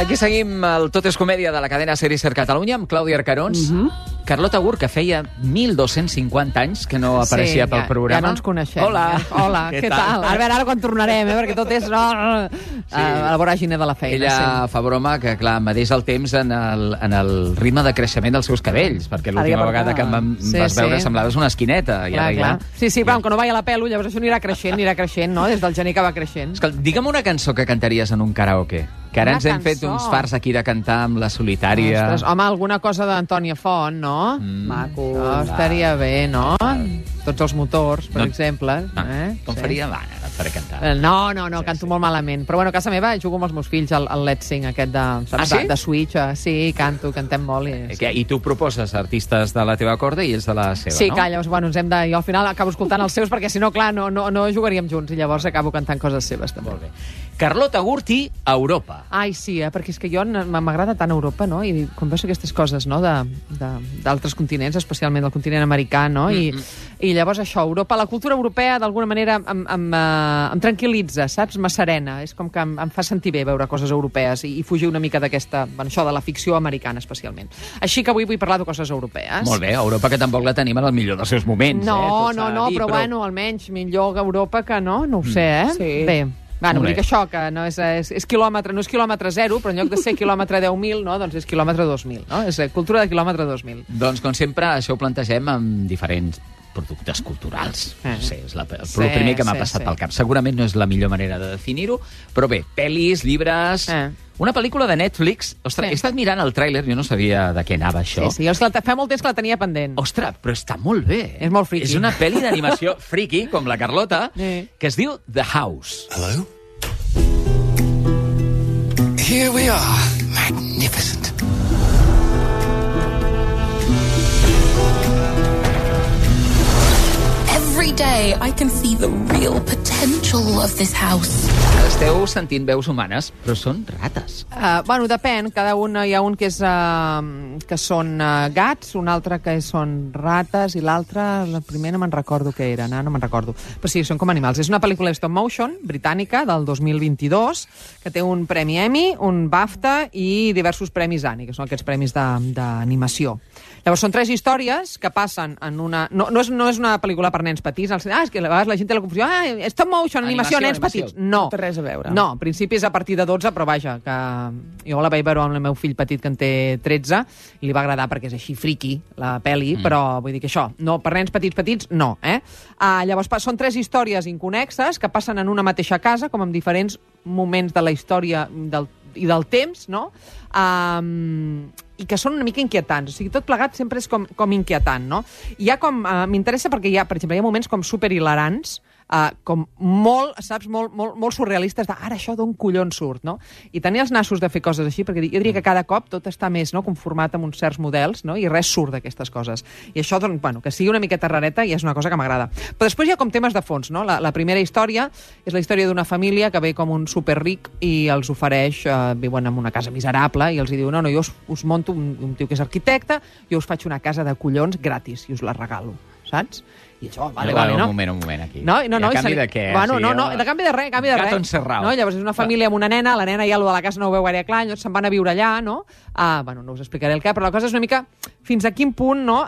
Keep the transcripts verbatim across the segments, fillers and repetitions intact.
Aquí seguim el Tot és comèdia de la cadena Ser i Ser Catalunya amb Clàudia Arcarons. Mm -hmm. Carlota Gurt, que feia mil dos-cents cinquanta anys que no apareixia sí, pel ja, programa. Ja no ens coneixem. Hola. Ja. Hola, què, què tal? tal? A veure, ara quan tornarem, eh? Perquè tot és no, sí. a la voràgine de la feina. Ella sí. fa broma que, clar, medeix el temps en el, en el ritme de creixement dels seus cabells, perquè l'última vegada que em vam, sí, vas veure sí. semblaves una esquineta. I clar, ara clar. Ja... Sí, sí, però com que no vaia la pelo, llavors això anirà creixent, anirà creixent, no? Des del gener que va creixent. Escolta, digue'm una cançó que cantaries en un karaoke. Que ara Una ens hem cançó. fet uns fars aquí de cantar amb la solitària. Ostres, home, alguna cosa d'Antònia Font, no? Mm. Maco. Oh, estaria bé, no? Tots els motors, per no, exemple. No, eh? com sí. faria? Va, no et faré cantar. No, no, no, sí, canto sí. molt malament. Però bueno, a casa meva jugo amb els meus fills al, al Let's Sing, aquest de, saps, ah, sí? de, de Switch. Sí, canto, cantem molt. I, sí. I tu proposes artistes de la teva corda i ells de la seva, sí, no? Sí, que llavors, bueno, ens hem de... Jo al final acabo escoltant els seus perquè si no, clar, no, no, no jugaríem junts i llavors acabo cantant coses seves també. Molt bé. Carlota Gurt i Europa. Ai, sí, eh? Perquè és que jo m'agrada tant Europa, no? I quan veus aquestes coses, no?, d'altres continents, especialment del continent americà, no? I, mm-hmm. I llavors això, Europa, la cultura europea, d'alguna manera em, em, em tranquil·litza, saps? M'asserena. És com que em, em fa sentir bé veure coses europees i, i fugir una mica d'aquesta, bueno, això de la ficció americana, especialment. Així que avui vull parlar de coses europees. Molt bé, Europa, que tampoc la tenim en el millor dels seus moments, no, eh? No, no, dir, però, però bueno, almenys millor que Europa que no, no ho sé, eh? Sí. Bé. Bueno, vull dir que això, que no és, és, és quilòmetre, no és quilòmetre zero, però en lloc de ser quilòmetre deu mil, no, doncs és quilòmetre dos mil, no? És cultura de quilòmetre dos mil. Doncs, com sempre, això ho plantegem amb diferents productes culturals. Eh. No sé, és la, el sí, primer que m'ha sí, passat sí. pel cap. Segurament no és la millor manera de definir-ho, però bé, pel·lis, llibres... Eh. Una pel·lícula de Netflix... Ostres, sí. He estat mirant el tràiler, jo no sabia de què anava això. Sí, sí, jo fa molt temps que la tenia pendent. Ostres, però està molt bé. És molt friki. És una pel·li d'animació friki, com la Carlota, sí. que es diu The House. Hello? Here we are. Magnificent. Every day I can see the real potential of this house. Esteu sentint veus humanes, però són rates. Uh, bueno, depèn. Cada un hi ha un que és uh, que són uh, gats, un altre que són rates i l'altre, la primera no me'n recordo què era, no, no me'n recordo. Però sí, són com animals. És una pel·lícula de stop motion britànica del dos mil vint-i-dos que té un premi Emmy, un BAFTA i diversos premis Annie, que són aquests premis d'animació. Llavors són tres històries que passen en una... No, no, és, no és una pel·lícula per nens petits. Ah, és que a vegades la gent té la confusió. Ah, stop motion, animació, animació nens animació. petits. No. No té res a veure. No, en principi és a partir de dotze, però vaja, que jo la vaig veure amb el meu fill petit que en té tretze i li va agradar perquè és així friqui, la pel·li, mm. però vull dir que això, no, per nens petits petits, no, eh? Uh, llavors són tres històries inconexes que passen en una mateixa casa, com en diferents moments de la història del, i del temps, no? Um, i que són una mica inquietants. O sigui, tot plegat sempre és com, com inquietant, no? I hi ha com... Uh, m'interessa perquè hi ha, per exemple, hi ha moments com superhilarants, Uh, com molt, saps, molt, molt, molt surrealistes de ara això d'on collons surt, no? I tenir els nassos de fer coses així, perquè jo diria que cada cop tot està més, no?, conformat amb uns certs models, no?, i res surt d'aquestes coses. I això, doncs, bueno, que sigui una miqueta rareta i és una cosa que m'agrada. Però després hi ha com temes de fons, no? La, la primera història és la història d'una família que ve com un superric i els ofereix, uh, viuen en una casa miserable i els hi diu, no, no, jo us, us monto un, un tio que és arquitecte, jo us faig una casa de collons gratis i us la regalo, saps? I això, vale, vale, no? Un moment, un moment, aquí. No, no, no, I a canvi se... de què? Bueno, o sigui, no, no, de canvi de res, canvi de res. Gato encerrado. No? Llavors és una família amb una nena, la nena ja allò de la casa no ho veu gaire clar, llavors se'n van a viure allà, no? Uh, bueno, no us explicaré el què, però la cosa és una mica fins a quin punt, no?,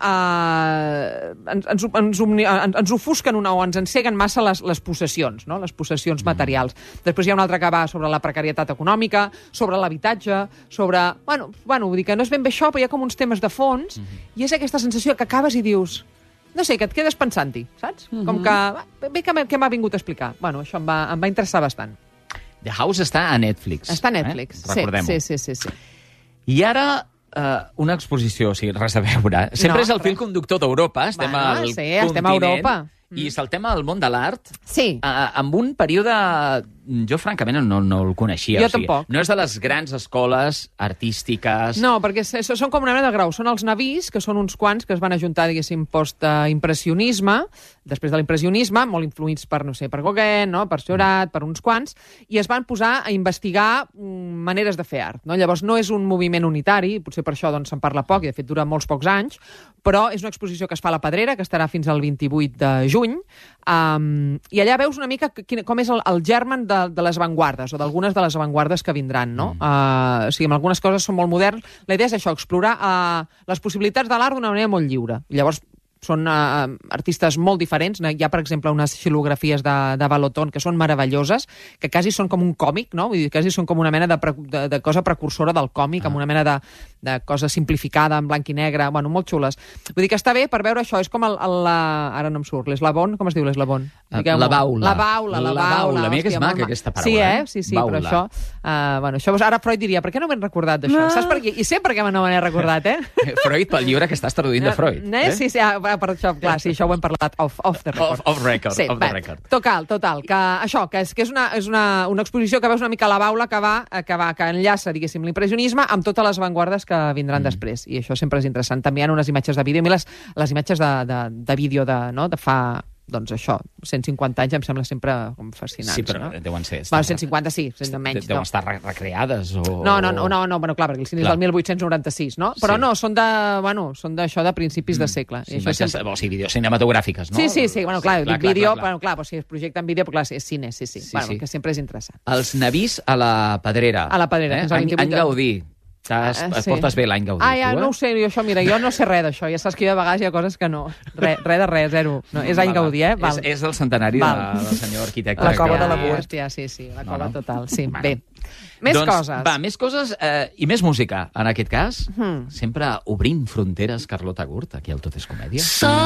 uh, ens, ens, ens, ens, ens ofusquen una, o ens enceguen massa les, les possessions, no?, les possessions materials. Mm. Després hi ha una altra que va sobre la precarietat econòmica, sobre l'habitatge, sobre... Bueno, bueno, vull dir que no és ben bé això, però hi ha com uns temes de fons, mm-hmm. i és aquesta sensació que acabes i dius... No sé, que et quedes pensant-hi, saps? Mm-hmm. Com que... Bé, què m'ha vingut a explicar? Bueno, això em va, em va interessar bastant. The House està a Netflix. Està a Netflix, eh? Recordem-ho. Sí, sí, sí, sí. I ara... Uh, una exposició, o sigui, res a veure. Sempre no, és el fil conductor d'Europa, estem bueno, al sí, continent, estem a Europa. I saltem al món de l'art, sí. uh, amb un període... Jo, francament, no, no el coneixia. Jo o sigui, tampoc. No és de les grans escoles artístiques... No, perquè són com una mena de grau. Són els navís, que són uns quants que es van ajuntar, diguéssim, post-impressionisme, després de l'impressionisme, molt influïts per, no sé, per Gauguin, no? Per Seurat, per uns quants, i es van posar a investigar um, maneres de fer art. No? Llavors, no és un moviment unitari, potser per això doncs, se'n parla poc, i de fet dura molts pocs anys, però és una exposició que es fa a la Pedrera, que estarà fins al vint-i-vuit de juny, um, i allà veus una mica quin, com és el, el germen de, de les avantguardes, o d'algunes de les avantguardes que vindran. No? Mm. Uh, o sigui, algunes coses són molt modernes. La idea és això, explorar uh, les possibilitats de l'art d'una manera molt lliure. Llavors, són uh, artistes molt diferents. Hi ha, per exemple, unes xilografies de, de Balotón que són meravelloses, que quasi són com un còmic, no? Vull dir, quasi són com una mena de, pre, de, de cosa precursora del còmic, ah. amb una mena de, de cosa simplificada en blanc i negre, bueno, molt xules. Vull dir que està bé per veure això, és com el... el la... ara no em surt, l'eslabon, com es diu l'eslabon? La baula. La baula, la baula. Mira que és maca, aquesta paraula. Sí, eh? Sí, sí, baula. però això... Uh, bueno, això ara Freud diria, per què no m'he recordat d'això? No. Saps per què? I sé per què no me n'he recordat, eh? Freud, pel llibre que estàs traduint de Freud. Eh? Sí, sí, ah, per això, clar, sí, això ho hem parlat off, off the record. Off, off record, sí, off the record. Total, total, que això, que és, que és, una, és una, una exposició que veus una mica a la baula que va, que va, que enllaça, diguéssim, l'impressionisme amb totes les avantguardes que vindran mm. després. I això sempre és interessant. També hi ha unes imatges de vídeo. A mi les, les imatges de, de, de vídeo de, no, de fa... doncs això, cent cinquanta anys em sembla sempre com fascinants. Sí, però no? deuen ser... Bueno, cent cinquanta sí, menys. Deuen no. estar recreades o... No, no, no, no, no bueno, clar, perquè el cine és del mil vuit-cents noranta-sis, no? Però sí. no, són de, bueno, són d'això de principis mm. de segle. Sí, I això sempre... sempre... O sigui, vídeos cinematogràfiques, no? Sí, sí, sí, bueno, clar, sí, clar, dic vídeo, clar, clar. Bueno, clar, però si es projecta en vídeo, però clar, és cine, sí, sí. sí, bueno, sí. que sempre és interessant. Els navís a la Pedrera. A la Pedrera, eh? Any, any Gaudí. T'has, uh, et sí. portes bé l'any Gaudí, ah, ja, tu, eh? no ho sé, jo, això, mira, jo no sé res d'això. Ja saps que jo a vegades hi ha coses que no. Res re de res, zero. No, és any Gaudí, eh? Val. És, és el centenari de, del senyor arquitecte. La cova que... de la Burt. Hòstia, sí, sí, la cova no, no. total. Sí, bueno. Bé. Més doncs, coses. Va, més coses eh, i més música. En aquest cas, hmm. sempre obrint fronteres, Carlota Gurt, aquí al Tot és Comèdia. So